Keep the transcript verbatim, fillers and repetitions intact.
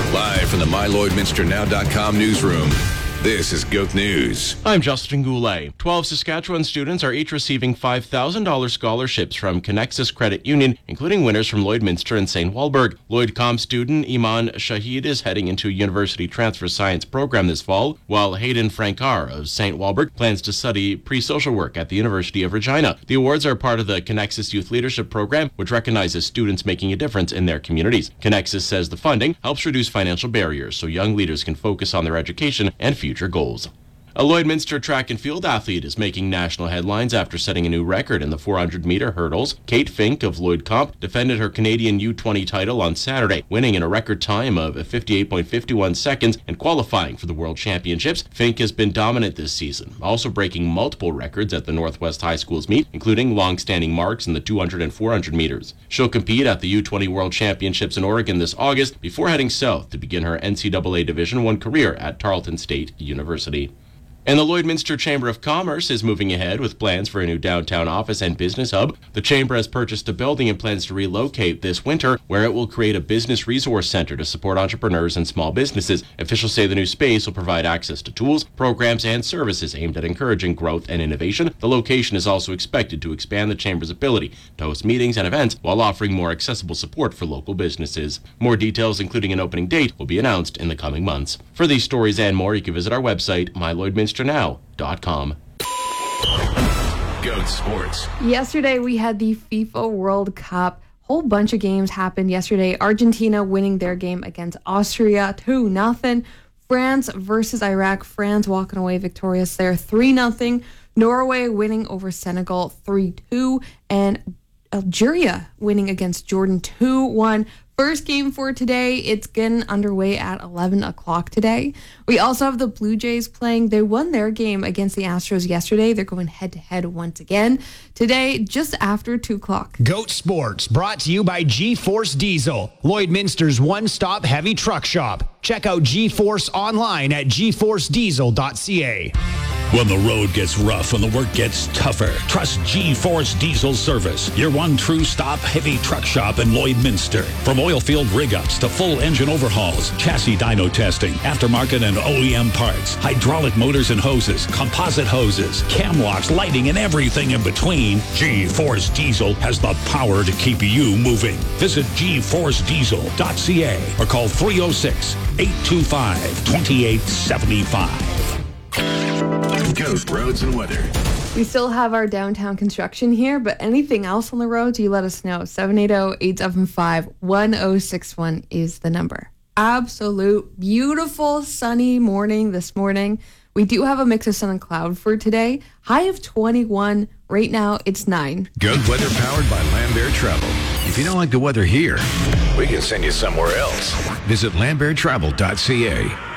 Live from the my lloyd minster now dot com newsroom, this is Goat News. I'm Justin Goulet. Twelve Saskatchewan students are each receiving five thousand dollars scholarships from Connexus Credit Union, including winners from Lloydminster and Saint Walburg. Lloyd Com student Iman Shahid is heading into a university transfer science program this fall, while Hayden Frankar of Saint Walburg plans to study pre-social work at the University of Regina. The awards are part of the Connexus Youth Leadership Program, which recognizes students making a difference in their communities. Connexus says the funding helps reduce financial barriers so young leaders can focus on their education and future future goals. A Lloydminster track and field athlete is making national headlines after setting a new record in the four hundred meter hurdles. Kate Fink of Lloyd Comp defended her Canadian U twenty title on Saturday, winning in a record time of fifty-eight point five one seconds and qualifying for the World Championships. Fink has been dominant this season, also breaking multiple records at the Northwest High Schools meet, including long-standing marks in the two hundred and four hundred meters. She'll compete at the U twenty World Championships in Oregon this August before heading south to begin her N C double A Division one career at Tarleton State University. And the Lloydminster Chamber of Commerce is moving ahead with plans for a new downtown office and business hub. The Chamber has purchased a building and plans to relocate this winter, where it will create a business resource center to support entrepreneurs and small businesses. Officials say the new space will provide access to tools, programs, and services aimed at encouraging growth and innovation. The location is also expected to expand the Chamber's ability to host meetings and events while offering more accessible support for local businesses. More details, including an opening date, will be announced in the coming months. For these stories and more, you can visit our website, my lloyd minster now dot com. Goat Sports. Yesterday we had the FIFA World Cup. Whole bunch of games happened yesterday. Argentina winning their game against Austria two nothing. France versus Iraq. France walking away victorious there three nothing. Norway winning over Senegal three two. And Algeria winning against Jordan two one. First game for today, it's getting underway at eleven o'clock today. We also have the Blue Jays playing. They won their game against the Astros yesterday. They're going head-to-head once again today, just after two o'clock. Goat Sports, brought to you by G-Force Diesel, Lloydminster's one-stop heavy truck shop. Check out G-Force online at g force diesel dot c a. When the road gets rough and the work gets tougher, trust G-Force Diesel Service, your one true stop heavy truck shop in Lloydminster. From oil field rig-ups to full engine overhauls, chassis dyno testing, aftermarket and O E M parts, hydraulic motors and hoses, composite hoses, cam locks, lighting, and everything in between, G-Force Diesel has the power to keep you moving. Visit g force diesel dot c a or call three oh six, eight two five, two eight seven five. Goat Roads and Weather. We still have our downtown construction here, but anything else on the roads, you let us know. seven eight zero, eight seven five, one zero six one is the number. Absolute beautiful sunny morning this morning. We do have a mix of sun and cloud for today. High of twenty-one. Right now, it's nine. Goat weather powered by Lambert Travel. If you don't like the weather here, we can send you somewhere else. Visit lambert travel dot c a.